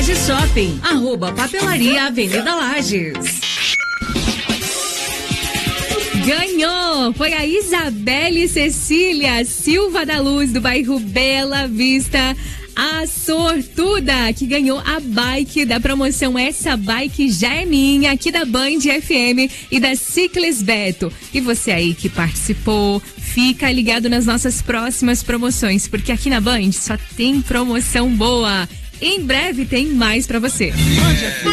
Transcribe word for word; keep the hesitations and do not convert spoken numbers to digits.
Lages Shopping, arroba Papelaria Avenida Lages. Ganhou! Foi a Isabelle Cecília Silva da Luz, do bairro Bela Vista, a sortuda que ganhou a bike da promoção Essa Bike Já É Minha, aqui da Band F M e da Ciclis Beto. E você aí que participou, fica ligado nas nossas próximas promoções, porque aqui na Band só tem promoção boa. Em breve tem mais pra você.